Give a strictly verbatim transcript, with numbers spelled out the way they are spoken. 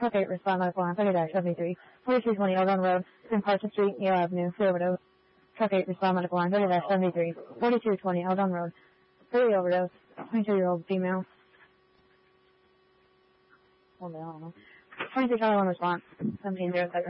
Truck eight, respond medical line thirty seventy-three, forty-two twenty Eldon Road, in Parson Street, Yale Avenue, Free overdose. Truck eight, respond medical line thirty seventy-three, forty-two twenty Eldon Road, three overdose, twenty-two-year-old female. Well, I don't know. twenty-six oh one response, seventeen oh seven.